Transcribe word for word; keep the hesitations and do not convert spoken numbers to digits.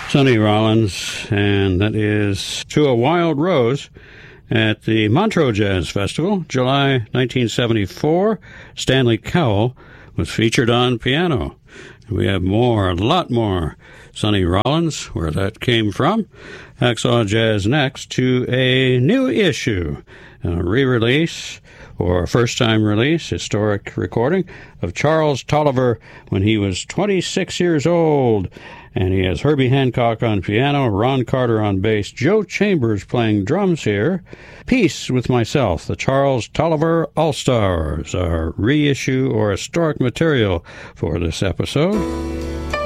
Sonny Rollins, and that is To a Wild Rose at the Montreux Jazz Festival, July nineteen seventy-four. Stanley Cowell was featured on piano. We have more, a lot more Sonny Rollins, where that came from. Hacksaw Jazz next to a new issue, a re-release or a first-time release, historic recording of Charles Tolliver when he was twenty-six years old. And he has Herbie Hancock on piano, Ron Carter on bass, Joe Chambers playing drums here. Peace with Myself, the Charles Tolliver All-Stars, our reissue or historic material for this episode.